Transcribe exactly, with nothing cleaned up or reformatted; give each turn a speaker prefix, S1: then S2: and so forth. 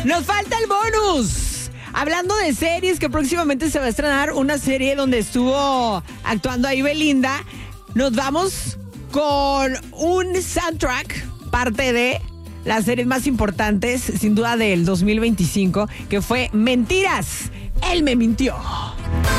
S1: Nos falta el bonus. Hablando de series, que próximamente se va a estrenar una serie donde estuvo actuando ahí Belinda. Nos vamos con un soundtrack, parte de las series más importantes, sin duda, del dos mil veinticinco, que fue Mentiras. Él me mintió.